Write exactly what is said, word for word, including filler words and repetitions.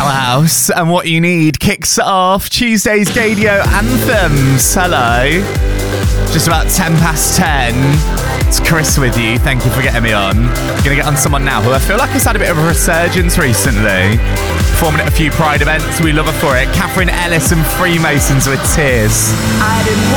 House, and What You Need kicks off Tuesday's Gadio Anthems. Hello. Just about ten past ten. It's Chris with you. Thank you for getting me on. I'm going to get on someone now who I feel like has had a bit of a resurgence recently. Performing at a few Pride events. We love her for it. Catherine Ellis and Freemasons with Tears. I didn't want